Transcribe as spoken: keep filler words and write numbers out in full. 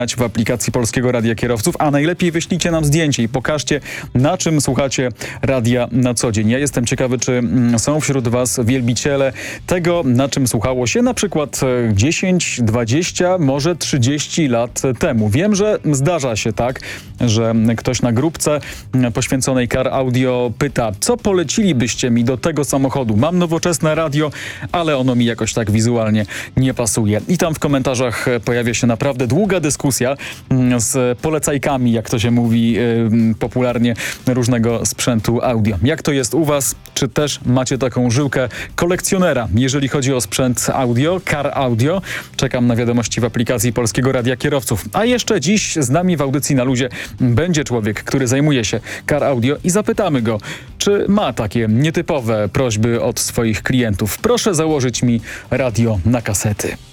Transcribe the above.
w aplikacji Polskiego Radia Kierowców, a najlepiej wyślijcie nam zdjęcie i pokażcie, na czym słuchacie radia na co dzień. Ja jestem ciekawy, czy są wśród was wielbiciele tego, na czym słuchało się na przykład dziesięć, dwadzieścia, może trzydzieści lat temu. Wiem, że zdarza się tak, że ktoś na grupce poświęconej Car Audio pyta, co polecilibyście mi do tego samochodu? Mam nowoczesne radio, ale ono mi jakoś tak wizualnie nie pasuje. I tam w komentarzach pojawia się naprawdę długa dyskusja z polecajkami, jak to się mówi popularnie, różnego sprzętu audio. Jak to jest u was? Czy też macie taką żyłkę kolekcjonera, jeżeli chodzi o sprzęt audio, Car Audio? Czekam na wiadomości w aplikacji Polskiego Radia Kierowców. A jeszcze dziś z nami w audycji Na Luzie będzie człowiek, który zajmuje się Car Audio i zapytamy go, czy ma takie nietypowe prośby od swoich klientów. Proszę założyć mi radio na kasety.